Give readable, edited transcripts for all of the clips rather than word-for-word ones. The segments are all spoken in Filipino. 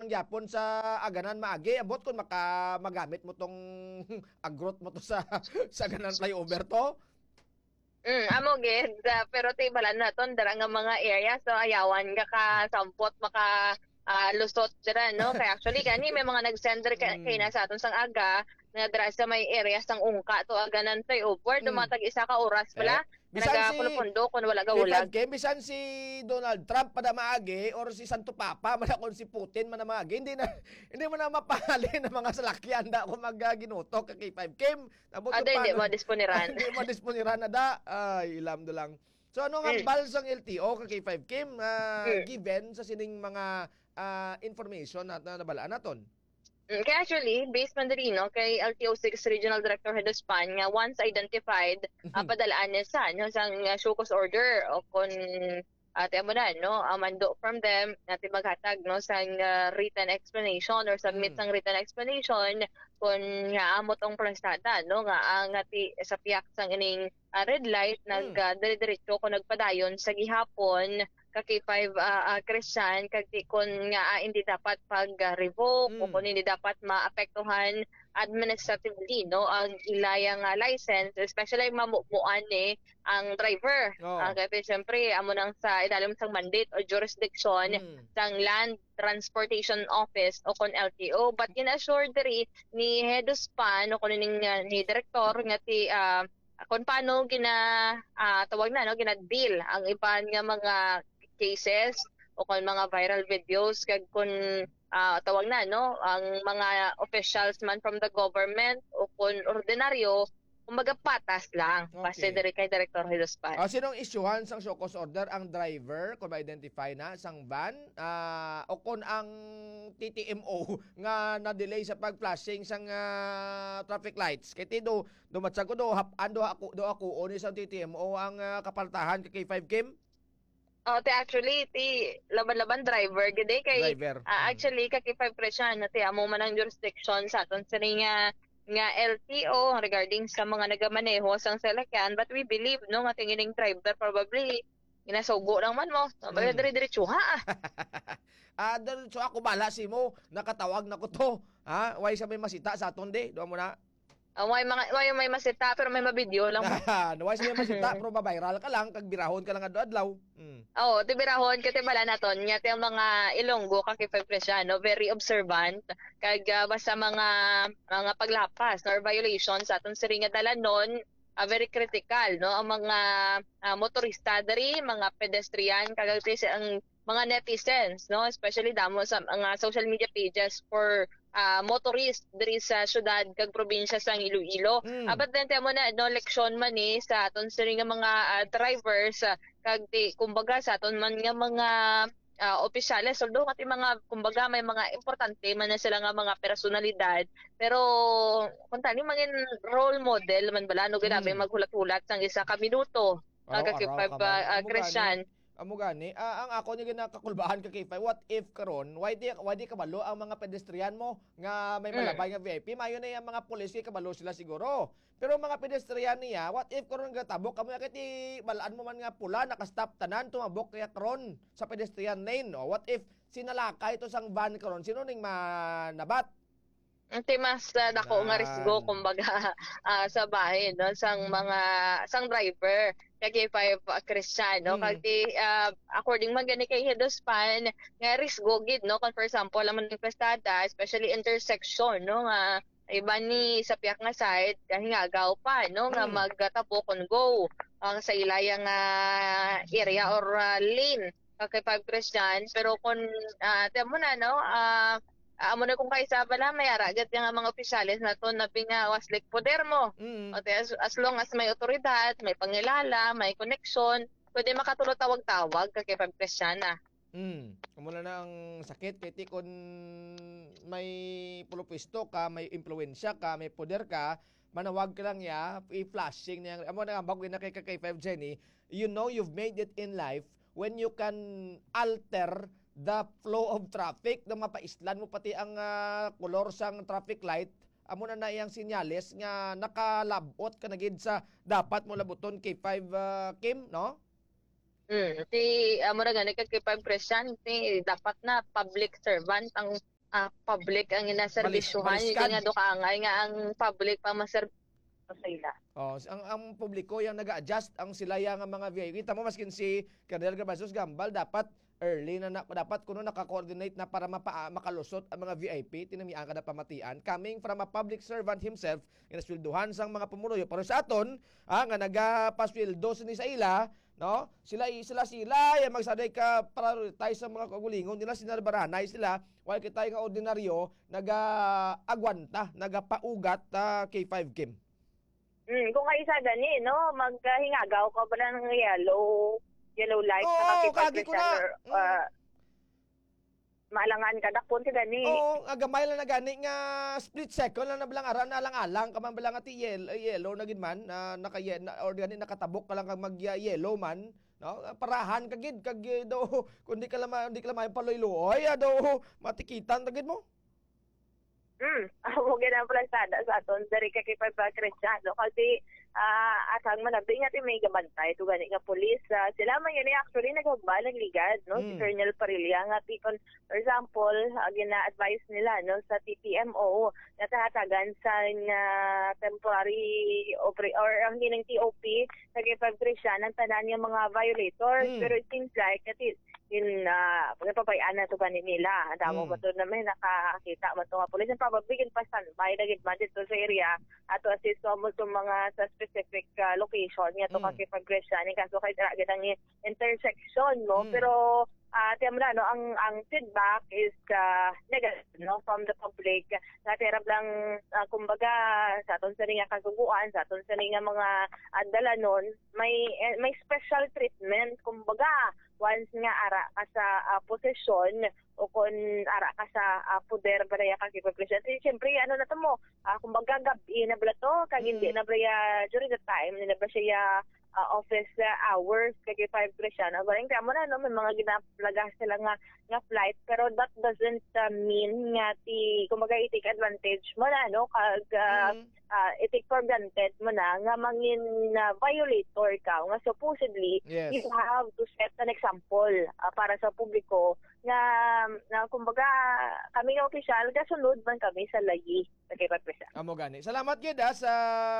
lang gyapon sa aganan maagi abot kun magamit mo tong agrot mo to sa sa aganan flyover to. Amo gid pero ti balan naton dara nga mga area so ayawan ka sampot maka lusot dira no kay actually gani may mga nag-sender kay Mm. na sa aton sang aga na dira sa may area sang ungka to aganan flyover Mm. dumatag isa ka oras Eh, pala bisan si nagapundo kun wala gawulag. K5K, bisan si Donald Trump pada maagi or si Santo Papa manakon si Putin man maagi, hindi mo na mapahali ng mga salakyan da ko magaginutok ka K5K. Nabot yung Hindi paano mo disponiran. hindi mo disponiran na da. Ay, ilam do lang. So ano nga Mm. balsang LTO ka K5K Mm. given sa sining mga information na nabalaan naton? Kaya actually, based man diri no, kay LTO 6 Regional Director Hedospan nga once identified, padalaan niya sa no, sang show cause order o kung ate mo na no, mando from them natin maghatag no sang written explanation or submit Mm. sang written explanation kung nga amot ang prostada no nga ang ati sa piyak sang ining red light nag Mm. dire-diretso ko nagpadayon sa gihapon ka K5 Christian kag di kon nga hindi dapat pag-revoke o Mm. kung hindi dapat maapektuhan administratively no ang ilayang license especially mamuan ang driver. Oh. Kasi siyempre amo nang sa ilalim sang mandate o jurisdiction Mm. sang Land Transportation Office o kon LTO but in-assure diri ni Hedospan o kun ni direktor nga ti kung paano tawag na no gina-deal ang iban nga mga cases o kung mga viral videos kag kung tawag na no ang mga officials man from the government o kung ordinaryo kumbaga patas lang base Okay. diri kay Director Hilospan. Sinong isyuhan sang show cause order? Ang driver, kung ma-identify na, sang van, o kung ang TTMO nga na-delay sa pag-flashing sang traffic lights. Kaya dumatsag ko do ako, o ni sang TTMO ang kapaltahan kay K5 Kim? Actually ti laban-laban driver gid kay Driver. actually kay 5 presyon na ti amo man ang jurisdiction sa aton sa nga LTO regarding sa mga nagamaneho sang salakyan but we believe no nga tingining driver probably ginasugo lang man mo Mm. dire-diretso ha. So ako bala si mo, nakatawag na ko to. Ha? Why sa may masita sa aton de? Doon mo na. Way may masita pero may mabidyo lang mo. Why sa may masita, pero viral ka lang, kag birahon ka lang adlaw. Mm. Oo, tibirahon kati bala naton nya ti mga Ilonggo ka kay Presiano very observant kag basta mga paglapas or violations sa aton siri nga dalanon very critical no ang mga motorista diri, mga pedestrian kag ang mga netizens no especially damo sa mga social media pages for motorist diri sa syudad kag probinsya sang Iloilo. Mm. But then mo na no leksyon man ni sa aton siri nga mga drivers kag di kumbaga sa aton man nga mga opisyales although kati mga kumbaga may mga importante man na sila nga mga personalidad pero kung tani mangin role model man bala no grabe Mm. maghulat-hulat sang isa ka minuto Araw-araw kakipag ka man. Christian. Amo gani. Ang ako niya ginakakulbahan ka kay what if karon why di kabalo ang mga pedestrian mo nga may malabay nga VIP mayo na yung mga pulis kay kabalo sila siguro. Pero mga pedestrian niya, what if karon gatabok kamo kay balaan mo man nga pula naka-stop tanan tumabok kaya karon sa pedestrian lane. O what if sinalakay to sang van karon sino ning manabat? Ante mas dako nga risgo kumbaga sa bahay no sang driver kay 5 Christian no kag di according man gani kay Hedospan nga risgo gid no kung for example ang manifestada especially intersection no nga iba ni sa piyak nga side kahingagaw pa no nga magtabo kon go ang sa ilayang area or lane kay 5 Christian pero kung temo na no amo na kung kaisa bala may aragat nga mga opisyalis naton na pingawas like poder mo. Mm. O as long as may otoridad, may pangilala, may connection, pwede makatulot tawag-tawag kay Pagpresyana. Kumula na ang sakit kay ti kun may pulupwesto ka, may impluwensya ka, may poder ka, manawag ka lang ya, i-flashing niya. Amo na nga bago na kay 5 Jenny, you know you've made it in life when you can alter the flow of traffic na mapaislan mo pati ang kolor sang traffic light amo na iyang sinyales nga nakalabot ka na gid sa dapat mo labuton kay 5 Kim no. Ti amo ra gani kay 5 Christian ti dapat na public servant ang public ang inaserbisyuhan, hindi baliskad. nga do kaangay nga ang public pa maserbisyo sa ila. Oh, ang publiko yung nag-adjust ang sila yang mga VIP. Kita mo maskin si Colonel Garbanzos Gambal dapat early dapat kuno naka-coordinate na para makalusot ang mga VIP tinamian kada pamatian coming from a public servant himself inasweldohan sang mga pumuloy pero sa aton nga nagapasweldo ni sa ila no sila yung magsaday ka prioritize sa mga kagulingon nila sinarbaranay sila while kita nga ordinaryo nagaagwanta nagapaugat K5 game. Kung kaisa gani no maghingagaw ka ba ng yellow light sa kagi ko na. Maalangan ka dakpon ka gani. Oo, gamay lang na gani nga split second lang na bilang aran na alang-alang ka man bilang ati yellow na gid man or gani nakatabok ka lang kag mag-yellow man no parahan ka gid kag daw kundi ka lang may paloy-loy daw matikitan ta gid mo. Ako gid ang plasada sa aton dari kay Kristyano kasi atang manabing natin may gabantay to gani nga pulis sila man yun actually nagbalag ligad no si Colonel Parilla nga tikon for example gina-advise nila no sa TPMO na tahatagan sa temporary or ang ginang TOP sa kay Kristyano ang tanan yung mga violators pero it seems like that pagpapayaan na to gani nila damo ba to naman nakakita mo to nga pulis and probably gin pa standby na gid man dito sa area ato assist mo to mga sa specific location nga to kakipag-Kristyano kaso kay dira gid ang intersection no pero tiyam na no ang feedback is negative no from the public natirap lang kumbaga sa aton sa nga kasuguan sa aton sa nga mga dalanon may special treatment kumbaga once nga ara ka sa posisyon o kung ara ka sa poder baraya ka kipag-Kristyano. Siyempre ano na to mo kumbaga gabi na bala to kag hindi na bala during the time na ba siya office hours kay Kristyano. Galing kamo na no may mga ginaplaga sila nga flight pero that doesn't mean nga kumbaga i-take advantage mo na no kag i-take for granted mo na nga mangin violator ka nga supposedly you have to set an example para sa publiko nga kumbaga kami nga opisyal kasunod man kami sa lagi kay Kristyano. Amo gani. Salamat gyud sa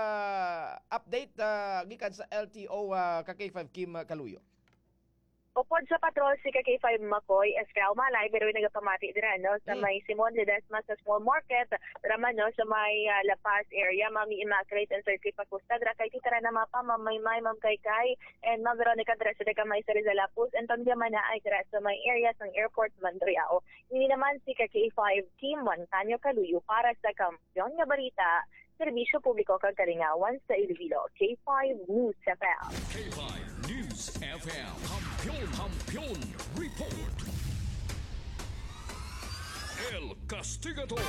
update gikan sa LTO K5 Kim Kaluyo. Upod sa patrol si K5 Makoy, Escal Malay, pero nagapamati dira no sa may Simon Ledesma sa small market, raman no sa may La Paz area, Mami Immaculate and Circuit Pacusta, dira kay titara na mapa, Mamay Ma'am Kaykay, and Ma'am Veronica dira sa Dagamay sa Rizal Lapus, and Tom Diamana ay dira sa may areas ng airport Mandriao. Hindi naman si K5 Team Montaño Kaluyo para sa Kampiyon nga Balita, Serbisyo Publiko kag Kalingawan sa Iloilo. K5 News FM. K5 News FM. Kampiyon Report. El Castigador.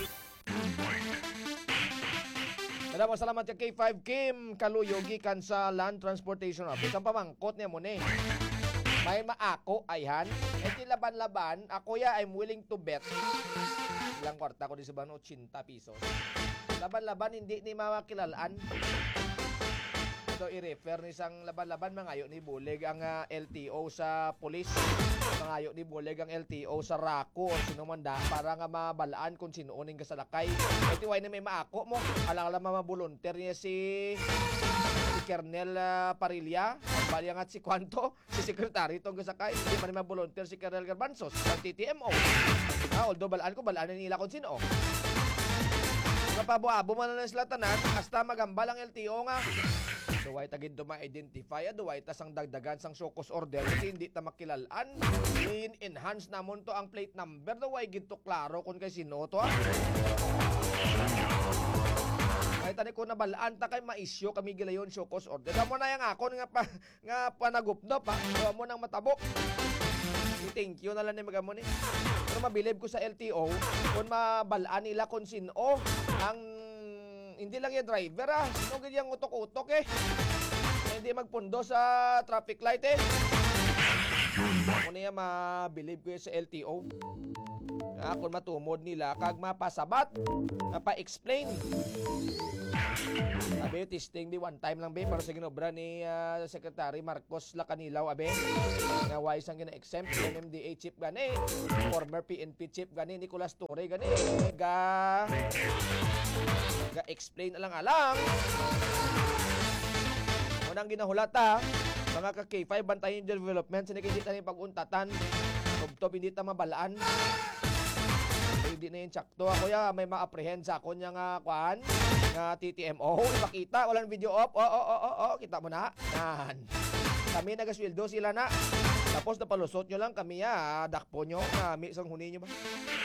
Salamat sa K5 Kim Kaluyo gikan sa Land Transportation Office. Ang pamangkot niya mo ni. May maako ayhan. Iti laban-laban, ako I'm willing to bet. Ilang kwarta ko di sa bano 80 pesos. Laban-laban hindi ni makilalaan. Ito i-refer ni isang laban-laban mangayo ni bulig ang LTO sa pulis. Mangayo ni bulig ang LTO sa Rako o sinumanda para nga mabalaan kung sino ning kasalakay. Ito way na may maako mo. Alang-alang mamabulunter niya si Colonel Parilla. Bali nga si Kwanto, si Secretary itong kasakay. Hindi man mabulunter si Colonel Garbanzos ng TTMO. Although balaan nila kung sino. Napabuabo man na sila tanan, hasta magambal ang LTO nga. Duway tagid ma-identify, duway ta sang dagdagan sang SOCOS order kasi hindi ta makilalaan. In-enhance namon to ang plate number, duway gid to klaro kung kay sino to. Ay tani ko nabalaan ta kay ma-issue kami gilayon SOCOS order. Damo na yang ako nga panagupno pa, mo nang matabok. Thank you na lang ni magamo ni. Pero mabilib ko sa LTO kung mabalaan nila kung sino ang hindi lang yung driver sino ganyang utok-utok hindi magpundo sa traffic light Ako niya mabilib ko sa LTO kung matumod nila kag mapasabat, pa-explain. Abe, testing di one time lang be para sa ginobra ni Secretary Marcos Lacanilaw abe. Nga wise ang gina-exempt MMDA chief gani, former PNP chief gani Nicolas Torre gani. Ga explain alang-alang. Unang ginahulata, mga ka-K5 bantayin yung development sa hindi tayo pag-untatan. Tubtob hindi ta mabalaan. Hindi na yung tsakto. Ako may ma-apprehend sa ako niya nga kuan nga TTMO. Ipakita, walang video off. Kita mo na. Yan. Kami nagasweldo sila na. Tapos napalusot nyo lang kami dakpo nyo. Isang huni nyo ba?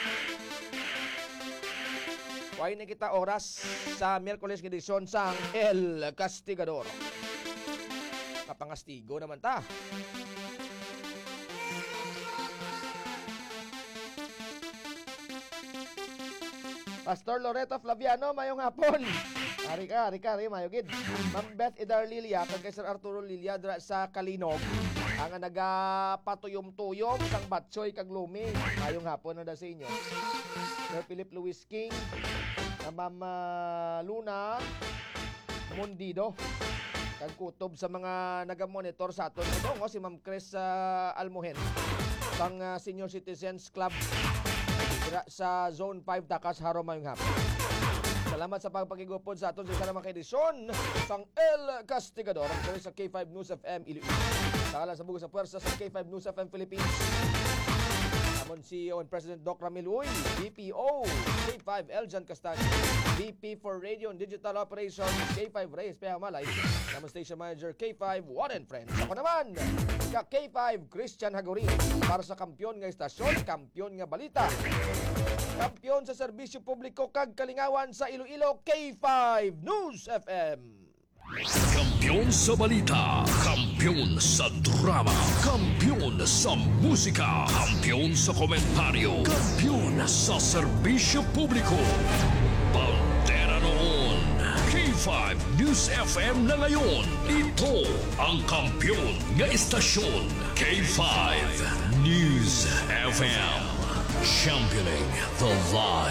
Kuhain na kita oras sa Miyerkules edisyon sang El Castigador. Kapangastigo naman ta. Pastor Loreto Flaviano, mayong hapon. Ari ka, mayo gid. Ma'am Beth Idar Lilia, kag kay Sir Arturo Lilia dra sa Kalinog, ang nagapatuyom-tuyom sang batsoy kag lumi. Mayong hapon na sa inyo. Sir Philip Luis King, Ma'am Luna Mundido, kag kutob sa mga nagamonitor sa aton ito, si Ma'am Chris Almohen, pang Senior Citizens Club sa Zone 5 Takas Haro mayong hapon. Salamat sa pagpakigupod sa aton sa naman edisyon sang El Castigador sa K5 News FM Iloilo. Sa sa bugas sa puwersa sa K5 News FM Philippines. Amon CEO and President Doc Ramil Uy, BPO K5 Eljan Castaño, VP for Radio and Digital Operations K5 Reyes Peamalay, Amon Station Manager K5 One and Friends. Ako naman ka K5 Christian Hagorin para sa kampiyon nga istasyon, kampiyon nga balita, kampiyon sa serbisyo publiko kag kalingawan sa Iloilo, K5 News FM. Kampiyon sa balita, kampiyon sa drama, kampiyon sa musika, kampiyon sa komentaryo, kampiyon sa serbisyo publiko. Pantera noon, K5 News FM na ngayon. Ito ang kampiyon nga istasyon, K5 News FM. Championing the light.